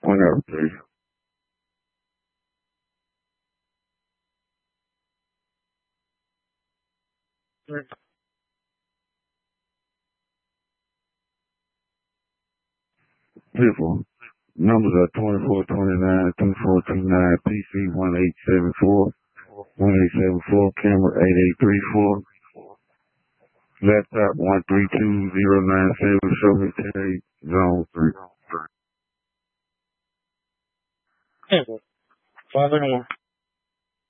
Whenever, please. Beautiful. Numbers are 2429, 2429, PC 1874, 1874, camera 8834, laptop 132097, show me today, zone 3. Father,